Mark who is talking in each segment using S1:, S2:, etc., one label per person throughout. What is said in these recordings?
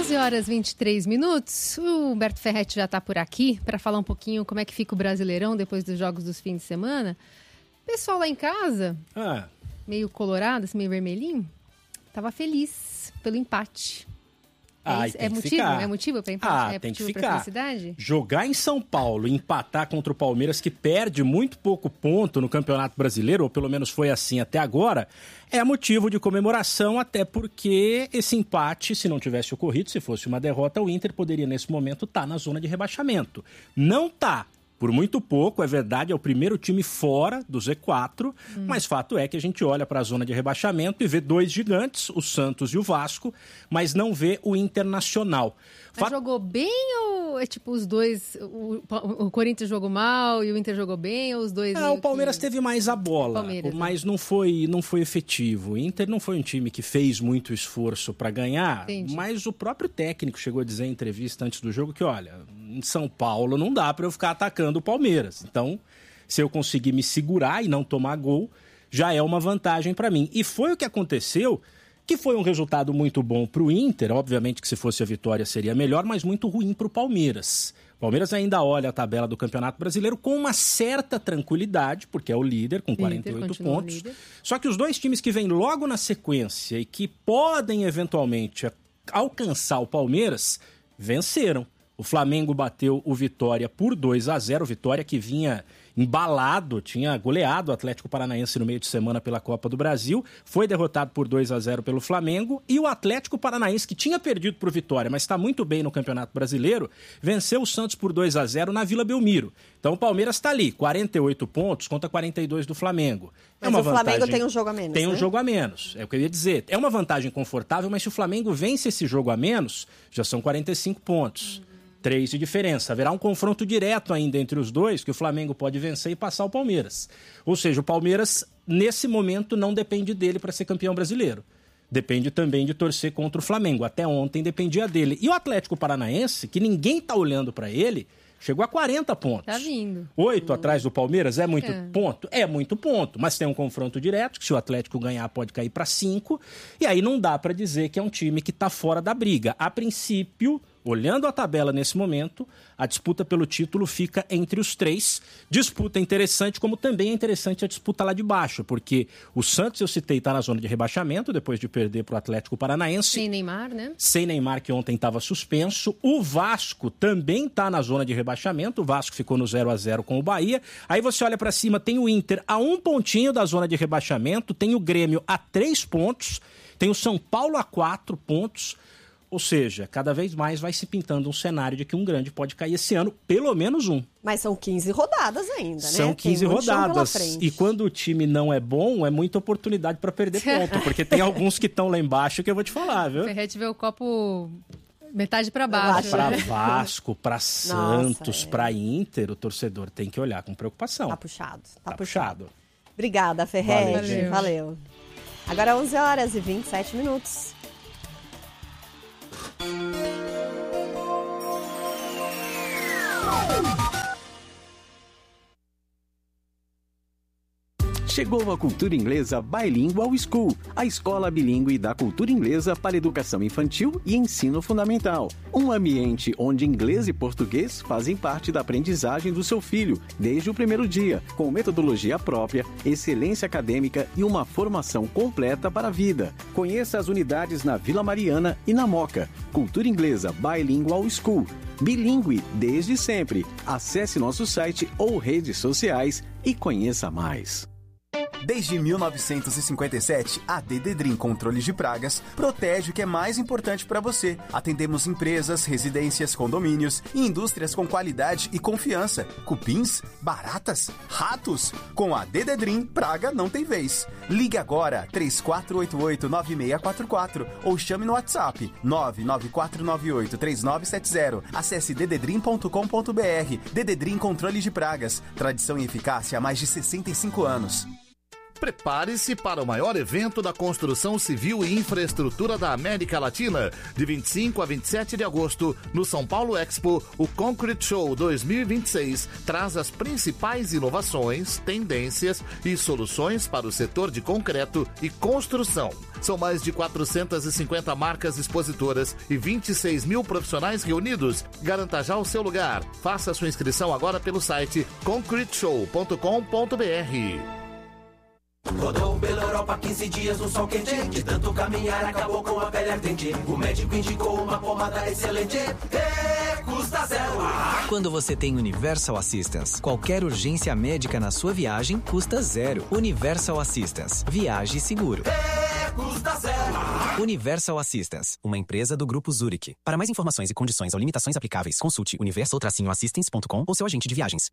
S1: 11h23. O Humberto Ferretti já está por aqui para falar um pouquinho como é que fica o Brasileirão depois dos jogos dos fins de semana. Pessoal lá em casa, meio colorado, assim, meio vermelhinho, estava feliz pelo empate. É motivo para empate?
S2: Tem que ficar. Jogar em São Paulo, empatar contra o Palmeiras, que perde muito pouco ponto no Campeonato Brasileiro, ou pelo menos foi assim até agora, é motivo de comemoração, até porque esse empate, se não tivesse ocorrido, se fosse uma derrota, o Inter poderia nesse momento estar na zona de rebaixamento. Não está. Por muito pouco, é verdade, é o primeiro time fora do Z4, mas fato é que a gente olha para a zona de rebaixamento e vê dois gigantes, o Santos e o Vasco, mas não vê o Internacional.
S1: Mas jogou bem ou é tipo os dois, o Corinthians jogou mal e o Inter jogou bem, ou os dois...
S2: O Palmeiras teve mais a bola, mas não foi efetivo. O Inter não foi um time que fez muito esforço para ganhar, Entendi. Mas o próprio técnico chegou a dizer em entrevista antes do jogo que, olha, em São Paulo não dá para eu ficar atacando o Palmeiras. Então, se eu conseguir me segurar e não tomar gol, já é uma vantagem para mim. E foi o que aconteceu, que foi um resultado muito bom para o Inter. Obviamente que se fosse a vitória seria melhor, mas muito ruim para o Palmeiras. O Palmeiras ainda olha a tabela do Campeonato Brasileiro com uma certa tranquilidade, porque é o líder com 48 pontos. Só que os dois times que vêm logo na sequência e que podem eventualmente alcançar o Palmeiras, venceram. O Flamengo bateu o Vitória por 2-0, o Vitória que vinha embalado, tinha goleado o Atlético Paranaense no meio de semana pela Copa do Brasil, foi derrotado por 2-0 pelo Flamengo, e o Atlético Paranaense, que tinha perdido para o Vitória, mas está muito bem no Campeonato Brasileiro, venceu o Santos por 2-0 na Vila Belmiro. Então o Palmeiras está ali, 48 pontos contra 42 do Flamengo.
S3: Mas o Flamengo tem um jogo a menos,
S2: Tem um jogo a menos, é o que eu ia dizer. É uma vantagem confortável, mas se o Flamengo vence esse jogo a menos, já são 45 pontos. 3 de diferença. Haverá um confronto direto ainda entre os dois, que o Flamengo pode vencer e passar o Palmeiras. Ou seja, o Palmeiras, nesse momento, não depende dele para ser campeão brasileiro. Depende também de torcer contra o Flamengo. Até ontem dependia dele. E o Atlético Paranaense, que ninguém está olhando para ele, chegou a 40 pontos.
S1: Tá vindo.
S2: 8 atrás do Palmeiras, é muito ponto? É muito ponto, mas tem um confronto direto, que se o Atlético ganhar pode cair para 5, e aí não dá para dizer que é um time que está fora da briga. A princípio, olhando a tabela nesse momento, a disputa pelo título fica entre os 3. Disputa interessante, como também é interessante a disputa lá de baixo, porque o Santos, eu citei, está na zona de rebaixamento, depois de perder para o Atlético Paranaense.
S1: Sem Neymar, né?
S2: Sem Neymar, que ontem estava suspenso. O Vasco também está na zona de rebaixamento, o Vasco ficou no 0-0 com o Bahia. Aí você olha para cima, tem o Inter a 1 pontinho da zona de rebaixamento, tem o Grêmio a 3 pontos, tem o São Paulo a 4 pontos. Ou seja, cada vez mais vai se pintando um cenário de que um grande pode cair esse ano, pelo menos um.
S3: Mas são 15 rodadas ainda, né?
S2: São 15 rodadas. E quando o time não é bom, é muita oportunidade para perder ponto. Porque tem alguns que estão lá embaixo que eu vou te falar, viu?
S1: O Ferretti vê o copo metade para baixo.
S2: Para Vasco, para Santos, para Inter, o torcedor tem que olhar com preocupação.
S3: Tá puxado. Tá
S2: puxado.
S3: Obrigada, Ferretti. Valeu. Agora 11h27.
S4: Chegou a Cultura Inglesa Bilingual School, a escola bilíngue da cultura inglesa para educação infantil e ensino fundamental. Um ambiente onde inglês e português fazem parte da aprendizagem do seu filho desde o primeiro dia, com metodologia própria, excelência acadêmica e uma formação completa para a vida. Conheça as unidades na Vila Mariana e na Moca. Cultura Inglesa Bilingual School. Bilíngue desde sempre. Acesse nosso site ou redes sociais e conheça mais.
S5: Desde 1957, a Dededrim Controles de Pragas protege o que é mais importante para você. Atendemos empresas, residências, condomínios e indústrias com qualidade e confiança. Cupins, baratas, ratos. Com a Dededrim, praga não tem vez. Ligue agora 3488-9644 ou chame no WhatsApp 99498-3970. Acesse dededrim.com.br. Dededrim Controles de Pragas. Tradição e eficácia há mais de 65 anos.
S6: Prepare-se para o maior evento da construção civil e infraestrutura da América Latina. De 25 a 27 de agosto, no São Paulo Expo, o Concrete Show 2026 traz as principais inovações, tendências e soluções para o setor de concreto e construção. São mais de 450 marcas expositoras e 26 mil profissionais reunidos. Garanta já o seu lugar. Faça sua inscrição agora pelo site concreteshow.com.br.
S7: Rodou pela Europa 15 dias no sol quente. De tanto caminhar acabou com a pele ardente. O médico indicou uma pomada excelente. Custa zero.
S8: Quando você tem Universal Assistance, qualquer urgência médica na sua viagem custa zero. Universal Assistance. Viaje seguro.
S7: Custa zero.
S8: Universal Assistance, uma empresa do Grupo Zurich. Para mais informações e condições ou limitações aplicáveis, consulte universal-assistance.com ou seu agente de viagens.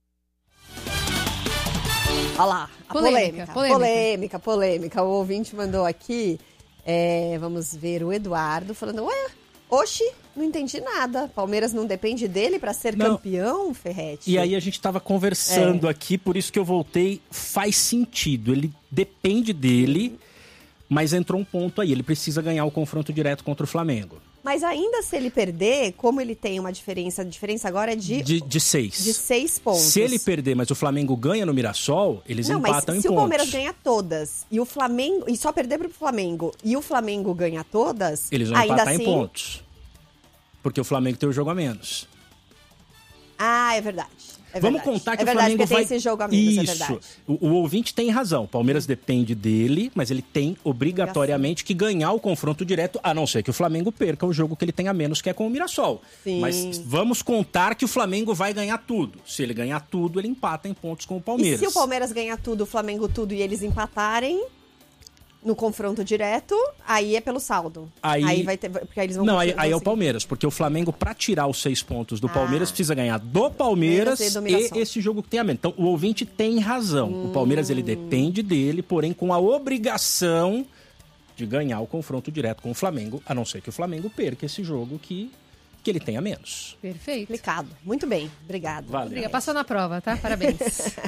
S3: Olha lá, a polêmica. O ouvinte mandou aqui, vamos ver, o Eduardo falando, não entendi nada. Palmeiras não depende dele para ser campeão, Ferretti?
S2: E aí a gente estava conversando aqui, por isso que eu voltei. Faz sentido, ele depende dele, mas entrou um ponto aí, ele precisa ganhar o confronto direto contra o Flamengo.
S3: Mas ainda se ele perder, como ele tem uma diferença, a diferença agora é de
S2: 6.
S3: De 6 pontos.
S2: Se ele perder, mas o Flamengo ganha no Mirassol, eles empatam em pontos.
S3: Se o Palmeiras ganha todas e o Flamengo e só perder pro Flamengo e o Flamengo ganha todas,
S2: eles vão empatar em pontos. Porque o Flamengo tem o jogo a menos.
S3: Ah, é verdade.
S2: Vamos contar que o Flamengo vai...
S3: esse jogo a menos,
S2: Isso.
S3: É verdade.
S2: O ouvinte tem razão. O Palmeiras depende dele, mas ele tem obrigatoriamente que ganhar o confronto direto, a não ser que o Flamengo perca o jogo que ele tem a menos, que é com o Mirassol.
S3: Sim.
S2: Mas vamos contar que o Flamengo vai ganhar tudo. Se ele ganhar tudo, ele empata em pontos com o Palmeiras.
S3: E se o Palmeiras ganhar tudo, o Flamengo tudo e eles empatarem no confronto direto, aí é pelo saldo. Aí vai ter, porque eles vão...
S2: Não, aí é o Palmeiras, porque o Flamengo, para tirar os 6 pontos do Palmeiras, precisa ganhar do Palmeiras e esse jogo que tem a menos. Então, o ouvinte tem razão. O Palmeiras, ele depende dele, porém com a obrigação de ganhar o confronto direto com o Flamengo, a não ser que o Flamengo perca esse jogo que ele tem a menos.
S1: Perfeito.
S3: Explicado. Muito bem. Obrigado.
S2: Valeu.
S1: Passou na prova, tá? Parabéns.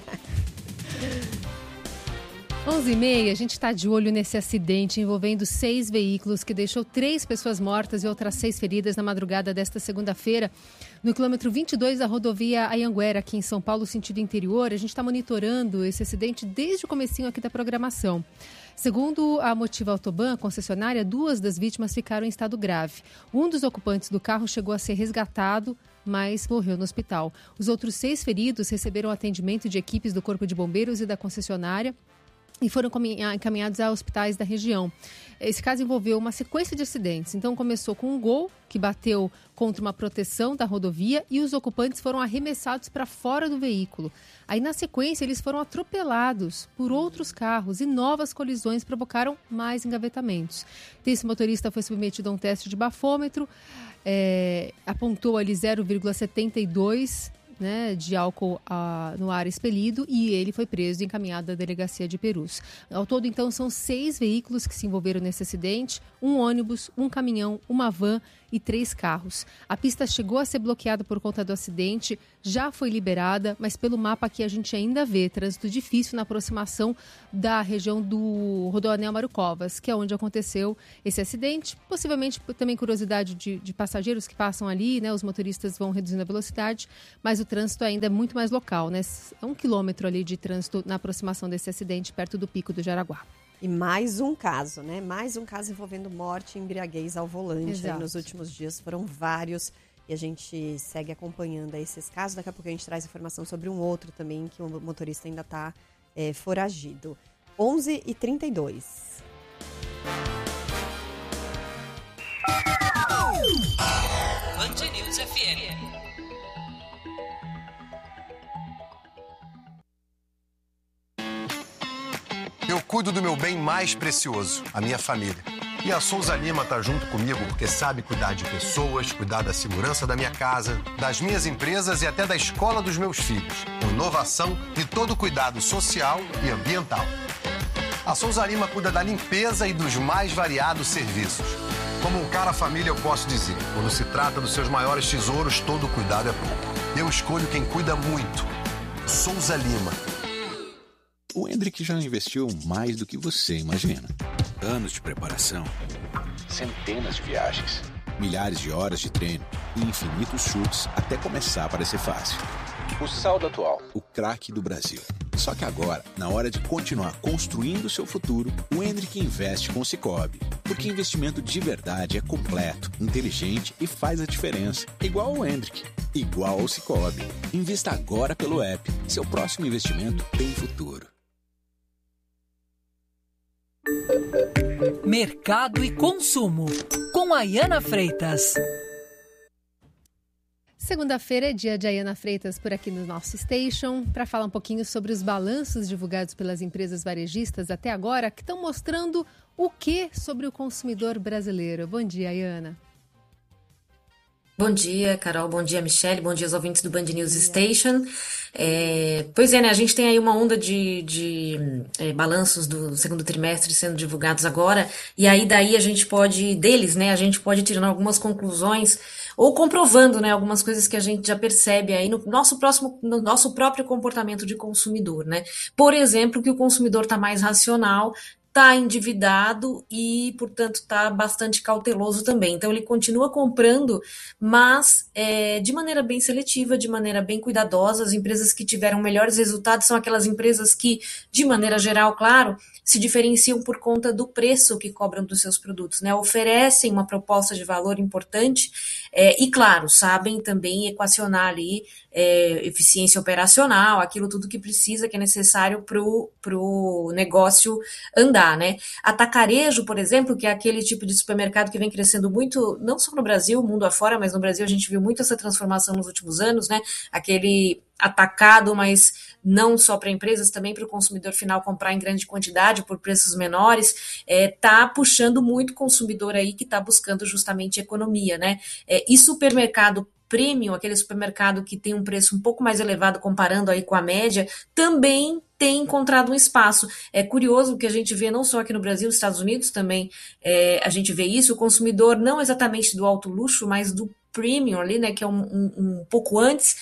S1: 11h30, a gente está de olho nesse acidente envolvendo 6 veículos que deixou 3 pessoas mortas e outras 6 feridas na madrugada desta segunda-feira no quilômetro 22 da rodovia Anhanguera, aqui em São Paulo, sentido interior. A gente está monitorando esse acidente desde o comecinho aqui da programação. Segundo a Motiva Autoban, concessionária, 2 das vítimas ficaram em estado grave. Um dos ocupantes do carro chegou a ser resgatado, mas morreu no hospital. Os outros 6 feridos receberam atendimento de equipes do Corpo de Bombeiros e da concessionária e foram encaminhados a hospitais da região. Esse caso envolveu uma sequência de acidentes. Então, começou com um Gol que bateu contra uma proteção da rodovia e os ocupantes foram arremessados para fora do veículo. Aí, na sequência, eles foram atropelados por outros carros e novas colisões provocaram mais engavetamentos. Esse motorista foi submetido a um teste de bafômetro, apontou ali 0,72 de álcool no ar expelido e ele foi preso e encaminhado à delegacia de Perus. Ao todo, então, são 6 veículos que se envolveram nesse acidente, um ônibus, um caminhão, uma van e 3 carros. A pista chegou a ser bloqueada por conta do acidente, já foi liberada, mas pelo mapa aqui a gente ainda vê trânsito difícil na aproximação da região do Rodoanel Mário Covas, que é onde aconteceu esse acidente. Possivelmente também curiosidade de passageiros que passam ali, os motoristas vão reduzindo a velocidade, mas o trânsito ainda é muito mais local, É 1 quilômetro ali de trânsito na aproximação desse acidente, perto do Pico do Jaraguá.
S3: E mais um caso, Mais um caso envolvendo morte e embriaguez ao volante. Aí, nos últimos dias foram vários e a gente segue acompanhando esses casos. Daqui a pouco a gente traz informação sobre um outro também, que o motorista ainda está foragido. 11h32.
S9: Band News FM.
S10: Eu cuido do meu bem mais precioso, a minha família. E a Souza Lima tá junto comigo porque sabe cuidar de pessoas, cuidar da segurança da minha casa, das minhas empresas e até da escola dos meus filhos. Com inovação e todo cuidado social e ambiental. A Souza Lima cuida da limpeza e dos mais variados serviços. Como um cara família, eu posso dizer, quando se trata dos seus maiores tesouros, todo cuidado é pouco. Eu escolho quem cuida muito. Souza Lima.
S9: O Hendrick já investiu mais do que você imagina. Anos de preparação, centenas de viagens, milhares de horas de treino e infinitos chutes até começar a parecer fácil. O saldo atual, o craque do Brasil. Só que agora, na hora de continuar construindo seu futuro, o Hendrick investe com o Sicoob. Porque investimento de verdade é completo, inteligente e faz a diferença. Igual ao Hendrick, igual ao Sicoob. Invista agora pelo app. Seu próximo investimento tem futuro.
S11: Mercado e consumo, com Ayana Freitas.
S1: Segunda-feira é dia de Ayana Freitas por aqui no nosso Station, para falar um pouquinho sobre os balanços divulgados pelas empresas varejistas até agora, que estão mostrando o que sobre o consumidor brasileiro. Bom dia, Ayana.
S12: Bom dia, Carol. Bom dia, Michele. Bom dia aos ouvintes do Band News Station. Pois é, né? A gente tem aí uma onda de balanços do segundo trimestre sendo divulgados agora, e aí daí a gente pode ir tirando algumas conclusões ou comprovando, né, algumas coisas que a gente já percebe aí no nosso próprio comportamento de consumidor, né? Por exemplo, que o consumidor está mais racional, está endividado e, portanto, está bastante cauteloso também. Então, ele continua comprando, mas de maneira bem seletiva, de maneira bem cuidadosa. As empresas que tiveram melhores resultados são aquelas empresas que, de maneira geral, claro, se diferenciam por conta do preço que cobram dos seus produtos, né? Oferecem uma proposta de valor importante e, claro, sabem também equacionar ali eficiência operacional, aquilo tudo que precisa, que é necessário para o negócio andar, né? Atacarejo, por exemplo, que é aquele tipo de supermercado que vem crescendo muito, não só no Brasil, mundo afora, mas no Brasil a gente viu muito essa transformação nos últimos anos, né? Aquele atacado, mas não só para empresas, também para o consumidor final comprar em grande quantidade por preços menores, tá puxando muito consumidor aí que está buscando justamente economia, né? E supermercado premium, aquele supermercado que tem um preço um pouco mais elevado comparando aí com a média, também tem encontrado um espaço. É curioso que a gente vê não só aqui no Brasil, nos Estados Unidos também, a gente vê isso, o consumidor não exatamente do alto luxo, mas do premium ali, né, que é um pouco antes,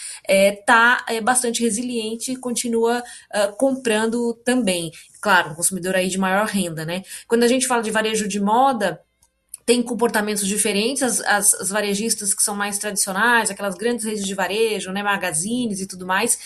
S12: tá bastante resiliente e continua comprando também. Claro, um consumidor aí de maior renda, né? Quando a gente fala de varejo de moda, tem comportamentos diferentes, as varejistas que são mais tradicionais, aquelas grandes redes de varejo, né, magazines e tudo mais,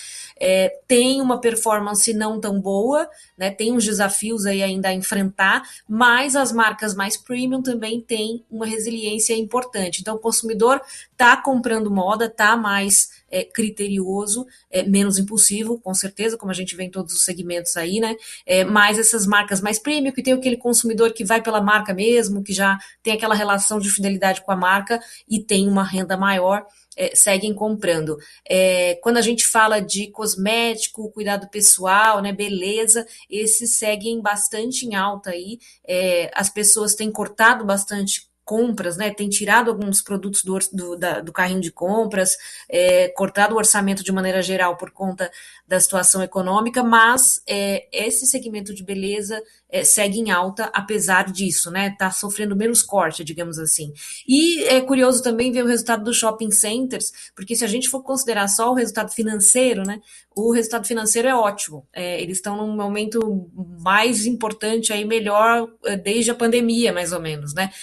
S12: tem uma performance não tão boa, né, tem uns desafios aí ainda a enfrentar, mas as marcas mais premium também têm uma resiliência importante. Então o consumidor está comprando moda, está mais criterioso, menos impulsivo, com certeza, como a gente vê em todos os segmentos aí, né? Mas essas marcas mais premium, que tem aquele consumidor que vai pela marca mesmo, que já tem aquela relação de fidelidade com a marca e tem uma renda maior, seguem comprando. Quando a gente fala de cosmético, cuidado pessoal, né, beleza, esses seguem bastante em alta aí. As pessoas têm cortado bastante compras, né, tem tirado alguns produtos do carrinho de compras, cortado o orçamento de maneira geral por conta da situação econômica, mas esse segmento de beleza segue em alta apesar disso, né, tá sofrendo menos corte, digamos assim. E é curioso também ver o resultado dos shopping centers, porque se a gente for considerar só o resultado financeiro, né, o resultado financeiro é ótimo, eles estão num momento mais importante aí, melhor desde a pandemia, mais ou menos, né.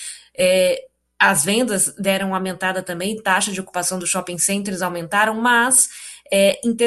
S12: As vendas deram uma aumentada também, taxa de ocupação dos shopping centers aumentaram, mas em termos